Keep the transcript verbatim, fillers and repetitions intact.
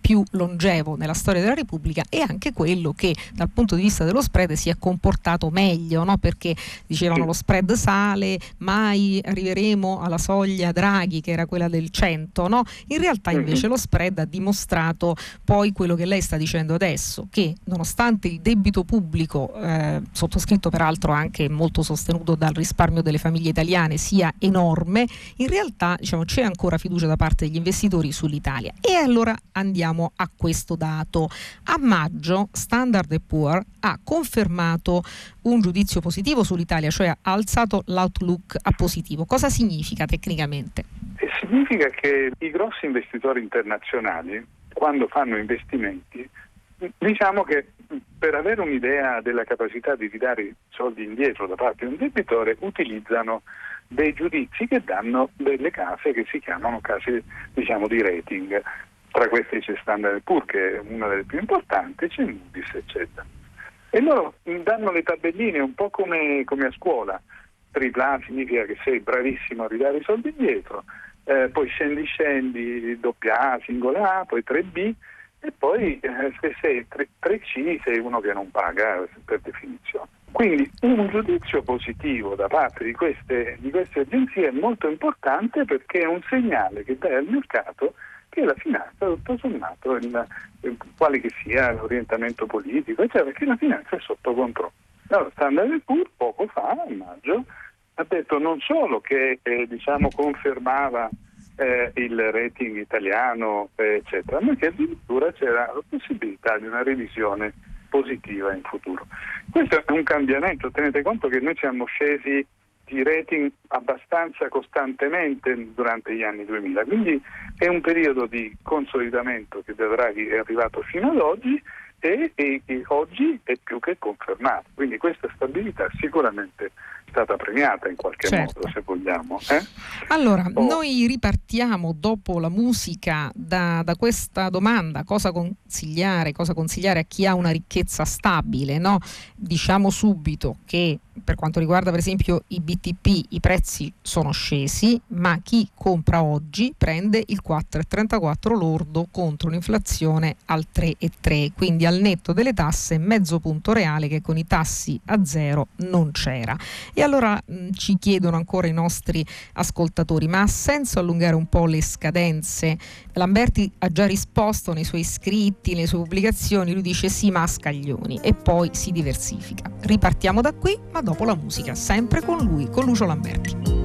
più longevo nella storia della Repubblica e anche quello che dal punto di vista dello spread si è comportato meglio, no? Perché dicevano lo spread sale, mai arriveremo alla soglia Draghi che era quella del cento, no? In realtà invece lo spread ha dimostrato poi quello che lei sta dicendo adesso, che nonostante il debito pubblico, eh, sottoscritto peraltro anche molto sostenuto dal risparmio delle famiglie italiane, sia enorme, in realtà diciamo c'è ancora fiducia da parte degli investitori sull'Italia. E allora andiamo a questo dato. A maggio Standard and Poor's ha confermato un giudizio positivo sull'Italia, cioè ha alzato l'outlook a positivo. Cosa significa tecnicamente? E significa che i grossi investitori internazionali, quando fanno investimenti, diciamo che per avere un'idea della capacità di ridare i soldi indietro da parte di un debitore, utilizzano dei giudizi che danno delle case che si chiamano case, diciamo, di rating. Tra queste c'è Standard and Poor's, che è una delle più importanti, c'è Moody's, eccetera. E loro danno le tabelline un po' come, come a scuola. Tripla A significa che sei bravissimo a ridare i soldi indietro, eh, poi scendi scendi, doppia A, singola A, poi tre B, e poi eh, se sei tre C sei uno che non paga per definizione. Quindi un giudizio positivo da parte di queste, di queste agenzie è molto importante, perché è un segnale che dà al mercato che la finanza, tutto sommato, il, il, quale che sia l'orientamento politico, eccetera, che la finanza è sotto controllo. Allora, Standard and Poor's poco fa, a maggio, ha detto non solo che eh, diciamo confermava eh, il rating italiano, eh, eccetera, ma che addirittura c'era la possibilità di una revisione positiva in futuro. Questo è un cambiamento. Tenete conto che noi siamo scesi di rating abbastanza costantemente durante gli anni duemila, quindi è un periodo di consolidamento che da Draghi è arrivato fino ad oggi e, e, e oggi è più che confermato, quindi questa stabilità sicuramente è stata premiata in qualche certo. modo, se vogliamo. Eh? Allora, oh. noi ripartiamo dopo la musica da, da questa domanda: cosa consigliare, cosa consigliare a chi ha una ricchezza stabile, no? Diciamo subito che per quanto riguarda per esempio i B T P i prezzi sono scesi, ma chi compra oggi prende il quattro virgola trentaquattro lordo contro un'inflazione al tre virgola tre, quindi al netto delle tasse mezzo punto reale che con i tassi a zero non c'era. E allora mh, ci chiedono ancora i nostri ascoltatori: ma ha senso allungare un po' le scadenze? Lamberti ha già risposto nei suoi scritti, nelle sue pubblicazioni, lui dice sì ma a scaglioni, e poi si diversifica. Ripartiamo da qui, ma dopo la musica, sempre con lui, con Lucio Lamberti.